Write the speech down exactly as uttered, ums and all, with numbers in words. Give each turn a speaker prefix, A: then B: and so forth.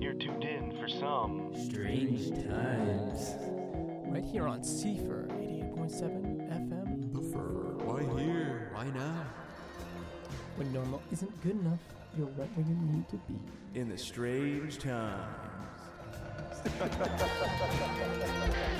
A: you're tuned in for some
B: Strange Times.
C: Right here on C F R eighty-eight point seven F M.
D: The Fur. Why here? Why now?
C: When normal isn't good enough, you're right where you need to be.
D: In the strange times.